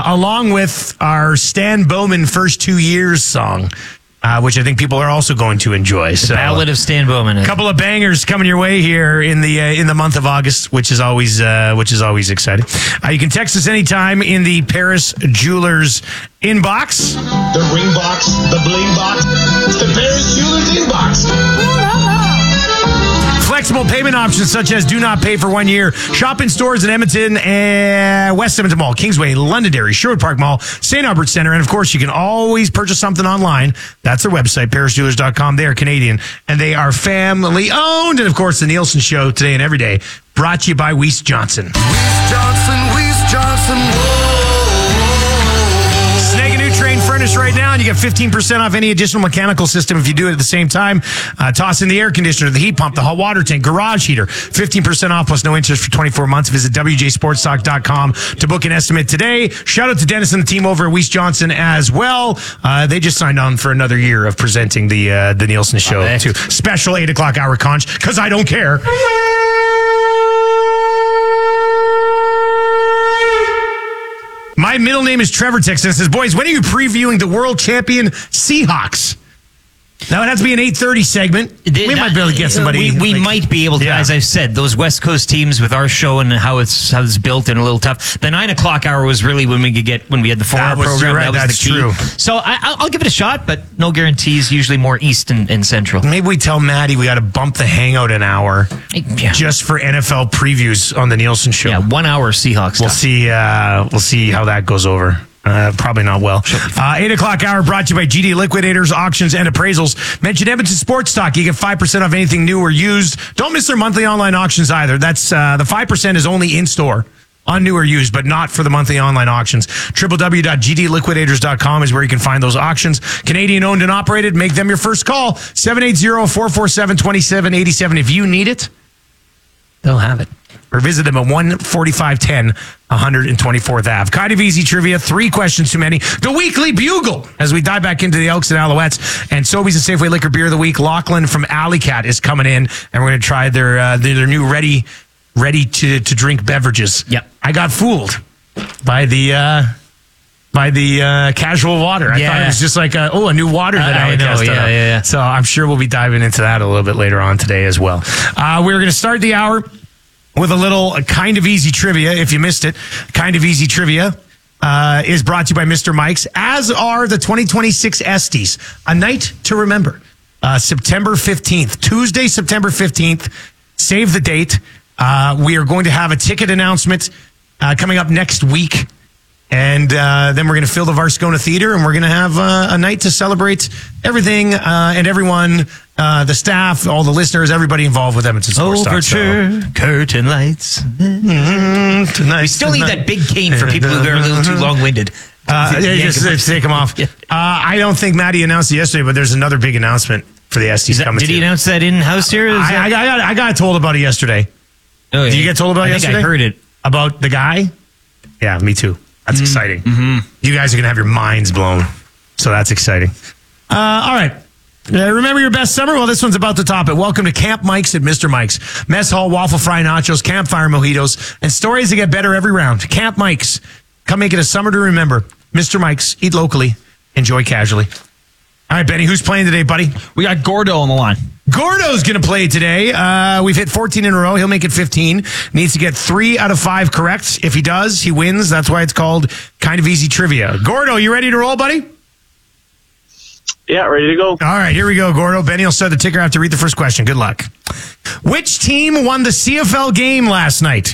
along with our Stan Bowman First 2 Years song, which I think people are also going to enjoy. The Ballad of Stan Bowman. A couple of bangers coming your way here in the month of August, which is always exciting. You can text us anytime in the Paris Jewelers inbox. The ring box, the bling box, the Paris Jewelers inbox. Flexible payment options such as do not pay for 1 year. Shop in stores in Edmonton and West Edmonton Mall, Kingsway, Londonderry, Sherwood Park Mall, St. Albert Centre, and of course you can always purchase something online. That's their website, parisjewelers.com. They are Canadian and they are family owned. And of course the Nielsen Show today and every day brought to you by Weiss Johnson. Weiss Johnson, whoa. Snag a new Train furnace right now and you get 15% off any additional mechanical system if you do it at the same time. Toss in the air conditioner, the heat pump, the hot water tank, garage heater. 15% off plus no interest for 24 months. Visit WJSportsTalk.com to book an estimate today. Shout out to Dennis and the team over at Weiss Johnson as well. They just signed on for another year of presenting the Nielsen Show too. Special 8 o'clock hour conch because I don't care. My middle name is Trevor Texan. It says, boys, when are you previewing the world champion Seahawks? Now, it has to be an 8:30 segment. We might be able to get somebody. We might be able to, as I've said, those West Coast teams with our show and how it's built and a little tough. The 9 o'clock hour was really when we had the 4-hour program. Right, that was that's the key. true. So I'll give it a shot, but no guarantees. Usually more East and Central. Maybe we tell Maddie we got to bump the hangout an hour just for NFL previews on the Nielsen Show. Yeah, 1 hour Seahawks. We'll see how that goes over. Probably not well. 8 o'clock hour brought to you by GD Liquidators, Auctions, and Appraisals. Mention Edmonton Sports Talk. You get 5% off anything new or used. Don't miss their monthly online auctions either. That's the 5% is only in store on new or used, but not for the monthly online auctions. www.gdliquidators.com is where you can find those auctions. Canadian owned and operated. Make them your first call. 780-447-2787. If you need it, they'll have it. Or visit them at 14510 124th Ave. Kind of easy trivia. 3 questions too many. The Weekly Bugle as we dive back into the Elks and Alouettes. And Sobeys and Safeway Liquor Beer of the Week. Lachlan from Alley Cat is coming in, and we're going to try their new ready to drink beverages. Yep. I got fooled by the casual water. I thought it was just like a new water that I know. Yeah. So I'm sure we'll be diving into that a little bit later on today as well. We're going to start the hour with a little kind of easy trivia. If you missed it, kind of easy trivia is brought to you by Mr. Mike's, as are the 2026 Estes. A night to remember. September 15th, Tuesday, September 15th. Save the date. We are going to have a ticket announcement coming up next week. And then we're going to fill the Varscona Theater, and we're going to have a night to celebrate everything and everyone, the staff, all the listeners, everybody involved with Edmonton Sports Talk. Overture, curtain lights. Tonight, still need that big cane for people who are a little too long-winded. Just take them off. Yeah. I don't think Maddie announced it yesterday, but there's another big announcement for the Estes coming. Did he announce that in-house here? I got told about it yesterday. Oh, yeah. Did you get told about it yesterday? I heard it. About the guy? Yeah, me too. That's exciting. Mm-hmm. You guys are going to have your minds blown. So that's exciting. All right. Remember your best summer? Well, this one's about to top it. Welcome to Camp Mike's at Mr. Mike's. Mess hall, waffle fry nachos, campfire mojitos, and stories that get better every round. Camp Mike's. Come make it a summer to remember. Mr. Mike's. Eat locally. Enjoy casually. All right, Benny, who's playing today, buddy? We got Gordo on the line. Gordo's going to play today. We've hit 14 in a row. He'll make it 15. Needs to get 3 out of 5 correct. If he does, he wins. That's why it's called Kind of Easy Trivia. Gordo, you ready to roll, buddy? Yeah, ready to go. All right, here we go, Gordo. Benny will start the ticker after read the first question. Good luck. Which team won the CFL game last night?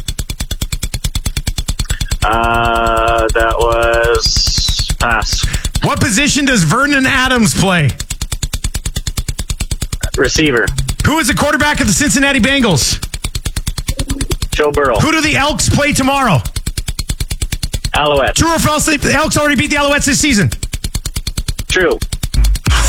That was pass. What position does Vernon Adams play? Receiver. Who is the quarterback of the Cincinnati Bengals? Joe Burrow. Who do the Elks play tomorrow? Alouettes. True or false? The Elks already beat the Alouettes this season. True.